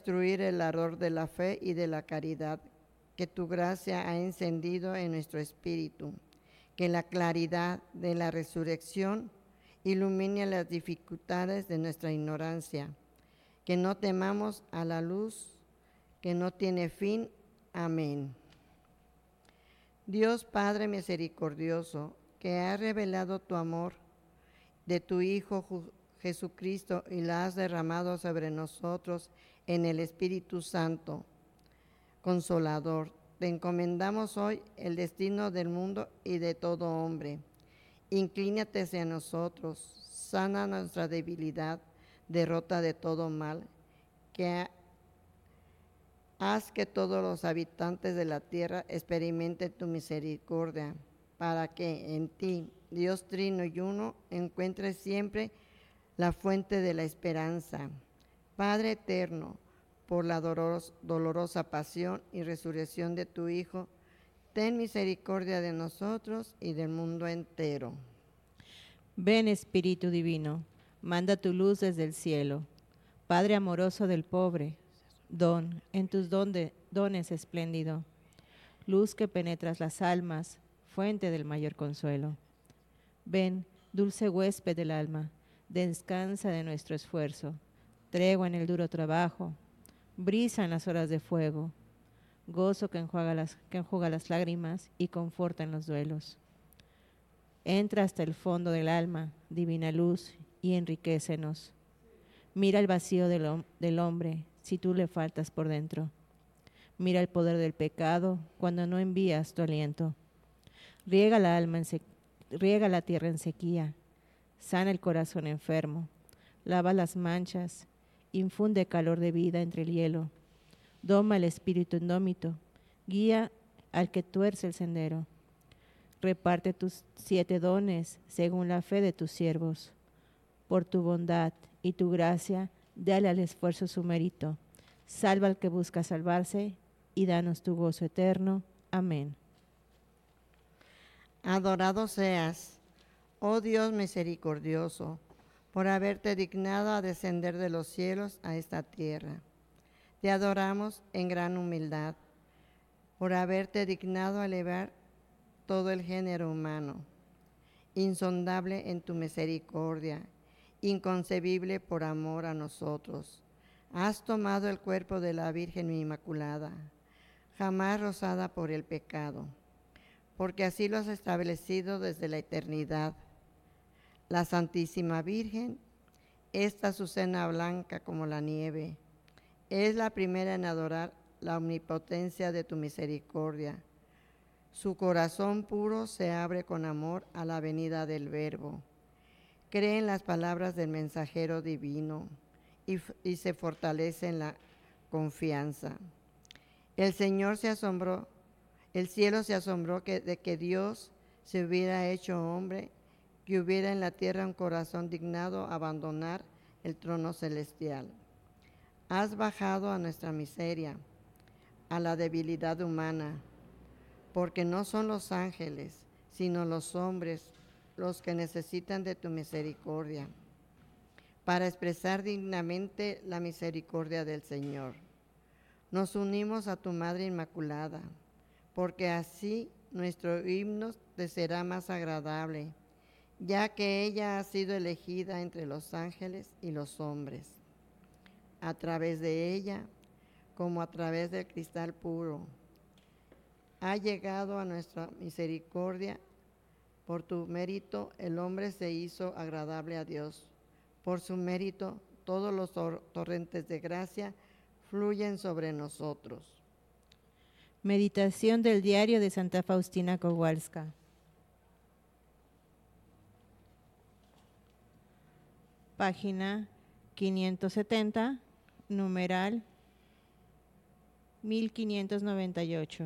destruir el ardor de la fe y de la caridad que tu gracia ha encendido en nuestro espíritu. Que la claridad de la resurrección ilumine las dificultades de nuestra ignorancia. Que no temamos a la luz que no tiene fin. Amén. Dios Padre misericordioso, que has revelado tu amor de tu Hijo Jesucristo y la has derramado sobre nosotros en el Espíritu Santo, Consolador, te encomendamos hoy el destino del mundo y de todo hombre. Inclínate hacia nosotros, sana nuestra debilidad, derrota de todo mal, que haz que todos los habitantes de la tierra experimenten tu misericordia, para que en ti, Dios Trino y Uno, encuentres siempre la fuente de la esperanza. Padre eterno, por la dolorosa pasión y resurrección de tu Hijo, ten misericordia de nosotros y del mundo entero. Ven, Espíritu Divino, manda tu luz desde el cielo. Padre amoroso del pobre, don en tus dones espléndido. Luz que penetras las almas, fuente del mayor consuelo. Ven, dulce huésped del alma, descansa de nuestro esfuerzo, tregua en el duro trabajo, brisa en las horas de fuego, gozo que enjuaga las lágrimas y conforta en los duelos. Entra hasta el fondo del alma, divina luz, y enriquécenos. Mira el vacío del hombre si tú le faltas por dentro. Mira el poder del pecado cuando no envías tu aliento. Riega la tierra en sequía, sana el corazón enfermo, lava las manchas, infunde calor de vida entre el hielo, doma el espíritu indómito, guía al que tuerce el sendero. Reparte tus 7 dones según la fe de tus siervos. Por tu bondad y tu gracia, dale al esfuerzo su mérito. Salva al que busca salvarse y danos tu gozo eterno. Amén. Adorado seas, oh Dios misericordioso, por haberte dignado a descender de los cielos a esta tierra. Te adoramos en gran humildad, por haberte dignado a elevar todo el género humano, insondable en tu misericordia, inconcebible por amor a nosotros. Has tomado el cuerpo de la Virgen Inmaculada, jamás rozada por el pecado, porque así lo has establecido desde la eternidad. La Santísima Virgen, esta azucena blanca como la nieve, es la primera en adorar la omnipotencia de tu misericordia. Su corazón puro se abre con amor a la venida del Verbo. Cree en las palabras del mensajero divino y se fortalece en la confianza. El cielo se asombró de que Dios se hubiera hecho hombre, que hubiera en la tierra un corazón dignado a abandonar el trono celestial. Has bajado a nuestra miseria, a la debilidad humana, porque no son los ángeles, sino los hombres los que necesitan de tu misericordia, para expresar dignamente la misericordia del Señor. Nos unimos a tu Madre Inmaculada, porque así nuestro himno te será más agradable, ya que ella ha sido elegida entre los ángeles y los hombres. A través de ella, como a través del cristal puro, ha llegado a nuestra misericordia. Por tu mérito el hombre se hizo agradable a Dios. Por su mérito todos los torrentes de gracia fluyen sobre nosotros. Meditación del diario de Santa Faustina Kowalska. Página 570, numeral 1598.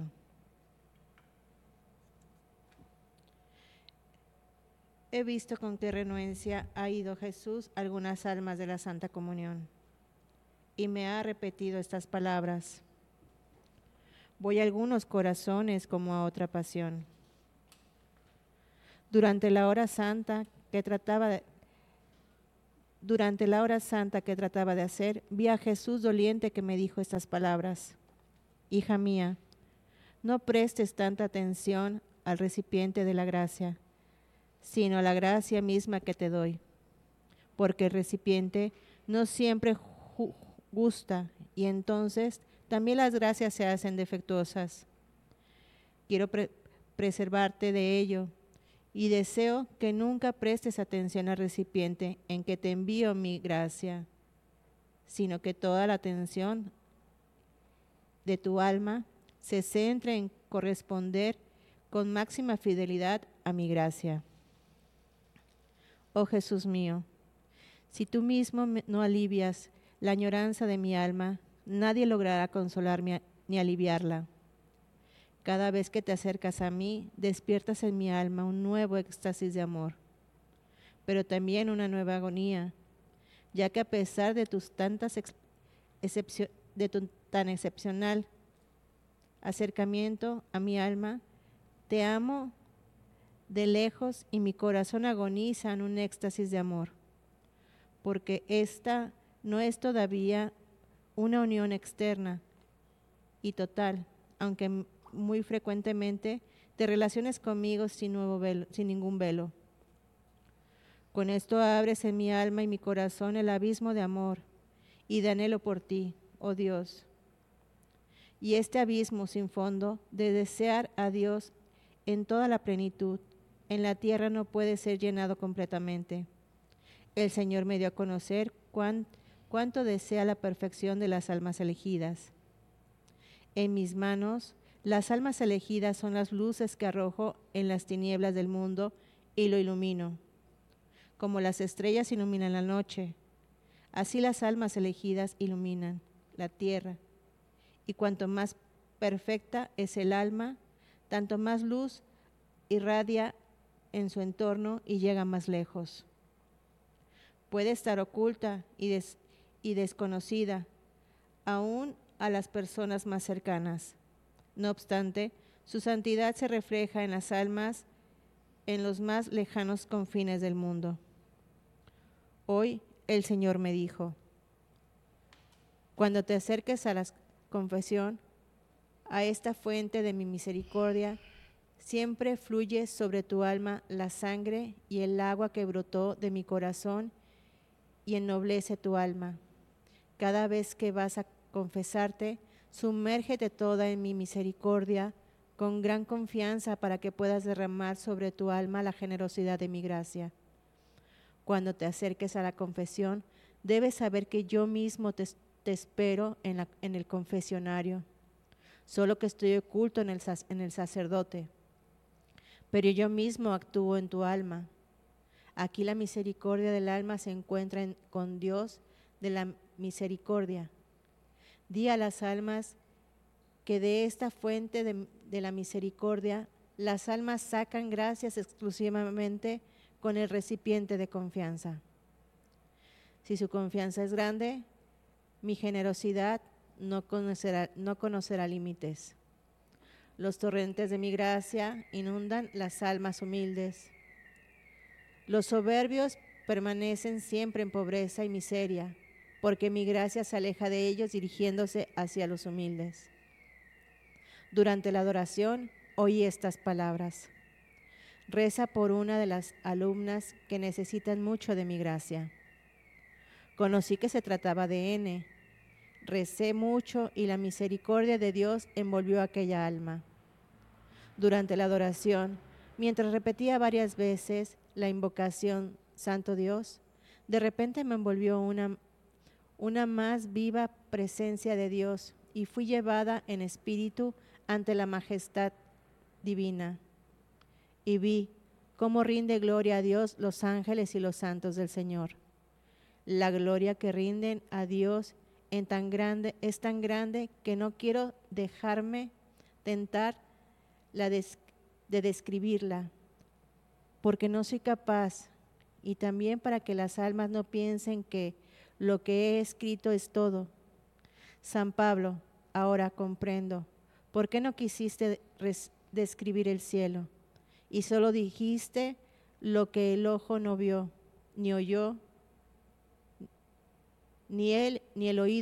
He visto con qué renuencia ha ido Jesús a algunas almas de la Santa Comunión y me ha repetido estas palabras: voy a algunos corazones como a otra pasión. Durante la hora santa que trataba durante la hora santa que trataba de hacer, vi a Jesús doliente que me dijo estas palabras: Hija mía, no prestes tanta atención al recipiente de la gracia, sino a la gracia misma que te doy, porque el recipiente no siempre gusta y entonces también las gracias se hacen defectuosas. Quiero preservarte de ello y deseo que nunca prestes atención al recipiente en que te envío mi gracia, sino que toda la atención de tu alma se centre en corresponder con máxima fidelidad a mi gracia. Oh Jesús mío, si tú mismo no alivias la añoranza de mi alma, nadie logrará consolarme ni aliviarla. Cada vez que te acercas a mí, despiertas en mi alma un nuevo éxtasis de amor, pero también una nueva agonía, ya que a pesar de tu tan excepcional acercamiento a mi alma, te amo de lejos y mi corazón agoniza en un éxtasis de amor, porque esta no es todavía una unión externa y total, aunque muy frecuentemente te relaciones conmigo sin ningún velo. Con esto abres en mi alma y mi corazón el abismo de amor y de anhelo por ti, oh Dios. Y este abismo sin fondo de desear a Dios en toda la plenitud, en la tierra no puede ser llenado completamente. El Señor me dio a conocer cuánto desea la perfección de las almas elegidas. En mis manos, las almas elegidas son las luces que arrojo en las tinieblas del mundo y lo ilumino. Como las estrellas iluminan la noche, así las almas elegidas iluminan la tierra. Y cuanto más perfecta es el alma, tanto más luz irradia en su entorno y llega más lejos. Puede estar oculta y desconocida, aún a las personas más cercanas. No obstante, su santidad se refleja en las almas en los más lejanos confines del mundo. Hoy el Señor me dijo: cuando te acerques a la confesión, a esta fuente de mi misericordia, siempre fluye sobre tu alma la sangre y el agua que brotó de mi corazón y ennoblece tu alma. Cada vez que vas a confesarte, sumérgete toda en mi misericordia con gran confianza para que puedas derramar sobre tu alma la generosidad de mi gracia. Cuando te acerques a la confesión, debes saber que yo mismo te espero en el confesionario, solo que estoy oculto en el sacerdote, pero yo mismo actúo en tu alma. Aquí la misericordia del alma se encuentra con Dios de la misericordia. Di a las almas que de esta fuente de la misericordia, las almas sacan gracias exclusivamente con el recipiente de confianza. Si su confianza es grande, mi generosidad no conocerá límites. Los torrentes de mi gracia inundan las almas humildes. Los soberbios permanecen siempre en pobreza y miseria, porque mi gracia se aleja de ellos dirigiéndose hacia los humildes. Durante la adoración oí estas palabras: reza por una de las alumnas que necesitan mucho de mi gracia. Conocí que se trataba de N. Recé mucho y la misericordia de Dios envolvió aquella alma. Durante la adoración, mientras repetía varias veces la invocación Santo Dios, de repente me envolvió una más viva presencia de Dios y fui llevada en espíritu ante la majestad divina. Y vi cómo rinde gloria a Dios los ángeles y los santos del Señor. La gloria que rinden a Dios es tan grande que no quiero dejarme tentar de describirla, porque no soy capaz, y también para que las almas no piensen que lo que he escrito es todo. San Pablo, ahora comprendo, ¿por qué no quisiste describir el cielo? Y solo dijiste lo que el ojo no vio, ni oyó, ni el oído